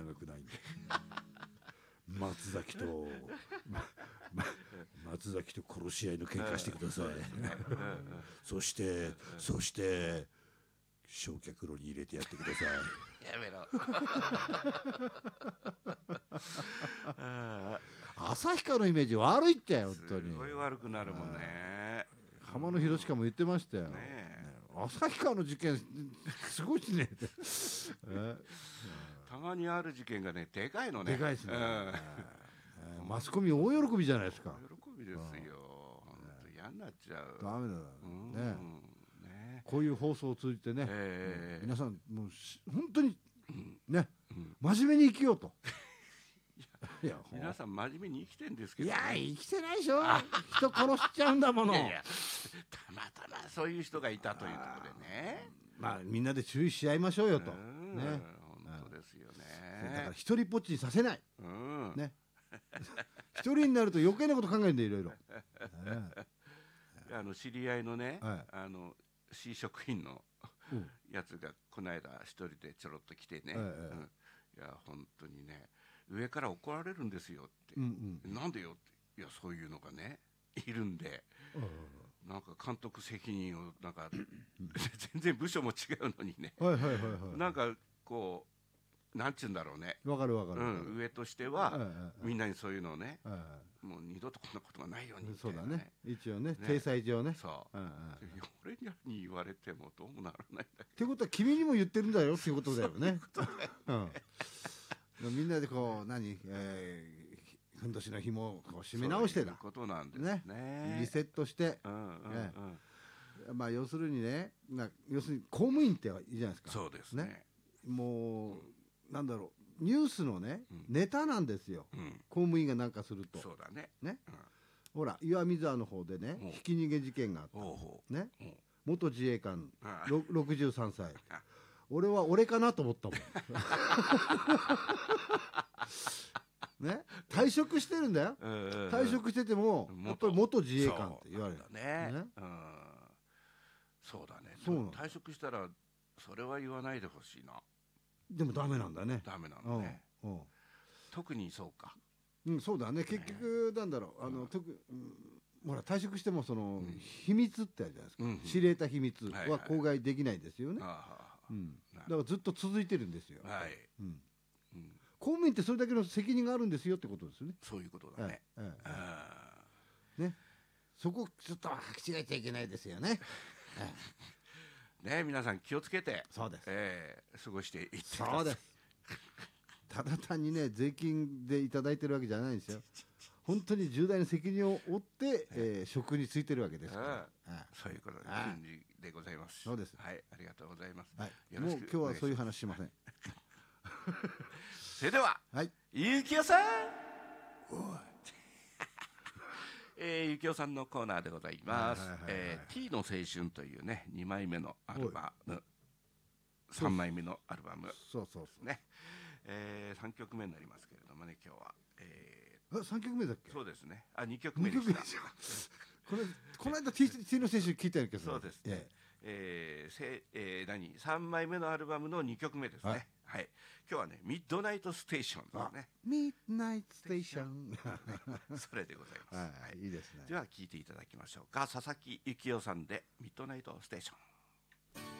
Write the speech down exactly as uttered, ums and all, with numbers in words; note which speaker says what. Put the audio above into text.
Speaker 1: 長くないんで松崎と、まま、松崎と殺し合いの喧嘩してくださいそしてそして焼却炉に入れてやってください
Speaker 2: やめろ
Speaker 1: 旭川のイメージ悪いって本当に
Speaker 2: すごい悪くなるもんね。
Speaker 1: 浜野博親も言ってましたよ、
Speaker 2: ね
Speaker 1: 旭川の事件すごいですね
Speaker 2: たまにある事件がねでかいのね。
Speaker 1: でかいですね、
Speaker 2: うん、
Speaker 1: マスコミ大喜びじゃないですか。
Speaker 2: 喜びですよ。本当嫌になっちゃう。
Speaker 1: ダメだ、
Speaker 2: うん
Speaker 1: ね
Speaker 2: ね、
Speaker 1: こういう放送を通じてね、
Speaker 2: えー、
Speaker 1: 皆さんもう本当にね、
Speaker 2: うん、
Speaker 1: 真面目に生きようと。
Speaker 2: いや皆さん真面目に生きてんですけど、
Speaker 1: ね、
Speaker 2: ね、
Speaker 1: いや生きてないでしょ人殺しちゃうんだもの。いやいや
Speaker 2: たまたまそういう人がいたというところでね、
Speaker 1: まあみんなで注意し合いましょうよと、ね、
Speaker 2: 本当ですよね。
Speaker 1: だから一人ぽっちにさせない、
Speaker 2: うん、ね
Speaker 1: 一人になると余計なこと考えるんでいろいろ、ね、
Speaker 2: あの知り合いのね、
Speaker 1: はい、
Speaker 2: あの市職員のやつがこの間一人でちょろっと来てね、はい、うん、いや本当にね上から怒られるんですよって、うんうん、なんでよって、いやそういうのがねいるんで、うん、なんか監督責任をなんか全然部署も違うのにね、なんかこうなんちゅうんだろうね、
Speaker 1: わかるわかる、
Speaker 2: うん、上としては、はいはいはい、みんなにそういうのをね、はいはい、もう二度とこんなことがないようにみたいな、ね、
Speaker 1: そうだね、一応ね、体裁上ね、
Speaker 2: そう、はいはい、俺に言われてもどうもならないんだけど、
Speaker 1: ってことは君にも言ってるんだよっていうことだよねうん、みんなでこう何、えー、ふんどしの紐をこう締め直してだ、
Speaker 2: そういうことなんですね、
Speaker 1: ね、リセットして、うんうんうん、ね、まあ要するにね、な要するに公務員っていいじゃないですか。
Speaker 2: そうですね、
Speaker 1: ね、もう、うん、なんだろう、ニュースのね、うん、ネタなんですよ、うん、公務員がなんかすると。
Speaker 2: そうだね、
Speaker 1: ね、うん、ほら岩見沢の方でね、ひき逃げ事件があったね、元自衛官ろくじゅうさんさい俺は俺かなと思ったもんね、退職してるんだよ、退職しててもやっぱり元自衛官って言われる
Speaker 2: ね、ね、うん、そうだね、そう退職したらそれは言わないでほしいな。
Speaker 1: でもダメなんだね。
Speaker 2: ダメなんだね、うんうん、特にそうか、
Speaker 1: うん、そうだね、結局なんだろう、あの、うん、特、うん、ほら退職してもその、うん、秘密ってあるじゃないですか、うんうん、知れた秘密は口外できないですよね、うん、だからずっと続いてるんですよ、はい、うんうん、公務員ってそれだけの責任があるんですよってことですよね。
Speaker 2: そういうことだね、はいはい、
Speaker 1: ね、そこちょっと履き違えちゃいけないですよね
Speaker 2: ね、皆さん気をつけて、
Speaker 1: そうです、
Speaker 2: えー、過ごしていってください。
Speaker 1: そうですただ単にね税金でいただいてるわけじゃないんですよ。本当に重大な責任を負って、えー、職に就いてるわけですから、ああ
Speaker 2: そういうことで訓示でございます。
Speaker 1: そうです、
Speaker 2: はい、ありがとうございます、
Speaker 1: はい、もう今日はそういう話しません
Speaker 2: それでは、はい、ゆきおさんえー、ゆきおさんのコーナーでございます。T の青春というねにまいめのアルバム、さんまいめのアルバム、
Speaker 1: そうそうそう
Speaker 2: ね、えー、さんきょくめになりますけれどもね、今日は、え
Speaker 1: ー、さんきょくめだっけ。
Speaker 2: そうですね、あにきょくめでした
Speaker 1: これこの間 T, T の選手聞いたんやけど、
Speaker 2: そうですね、えーせえー、何さんまいめのアルバムのにきょくめですね、はい、はい、今日はねミッドナイトステーションですね。
Speaker 1: ミッドナイトステーション
Speaker 2: それでございます、
Speaker 1: はい、いいですね。
Speaker 2: では聴いていただきましょうか。佐々木幸雄さんでミッドナイトステーション。